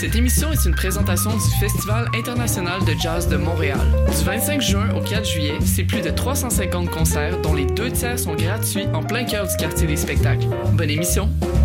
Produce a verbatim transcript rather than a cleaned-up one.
Cette émission est une présentation du Festival international de jazz de Montréal. Du vingt-cinq juin au quatre juillet, c'est plus de trois cent cinquante concerts dont les deux tiers sont gratuits en plein cœur du quartier des spectacles. Bonne émission!